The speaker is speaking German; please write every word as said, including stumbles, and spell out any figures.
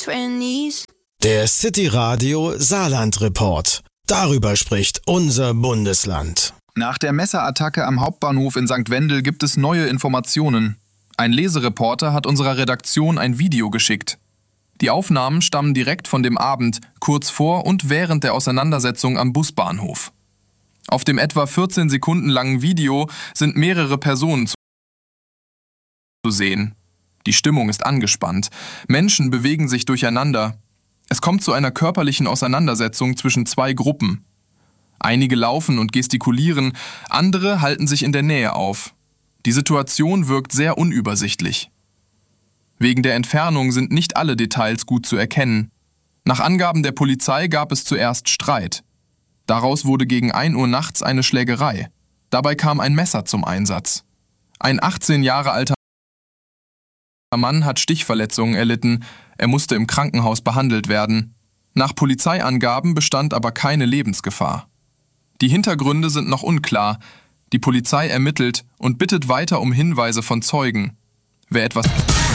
Twenties. Der City Radio Saarland Report. Darüber spricht unser Bundesland. Nach der Messerattacke am Hauptbahnhof in Sankt Wendel gibt es neue Informationen. Ein Lesereporter hat unserer Redaktion ein Video geschickt. Die Aufnahmen stammen direkt von dem Abend, kurz vor und während der Auseinandersetzung am Busbahnhof. Auf dem etwa vierzehn Sekunden langen Video sind mehrere Personen zu sehen. Die Stimmung ist angespannt. Menschen bewegen sich durcheinander. Es kommt zu einer körperlichen Auseinandersetzung zwischen zwei Gruppen. Einige laufen und gestikulieren, andere halten sich in der Nähe auf. Die Situation wirkt sehr unübersichtlich. Wegen der Entfernung sind nicht alle Details gut zu erkennen. Nach Angaben der Polizei gab es zuerst Streit. Daraus wurde gegen ein Uhr nachts eine Schlägerei. Dabei kam ein Messer zum Einsatz. Ein achtzehn Jahre alter Mann hat Stichverletzungen erlitten. Er musste im Krankenhaus behandelt werden. Nach Polizeiangaben bestand aber keine Lebensgefahr. Die Hintergründe sind noch unklar. Die Polizei ermittelt und bittet weiter um Hinweise von Zeugen. Wer etwas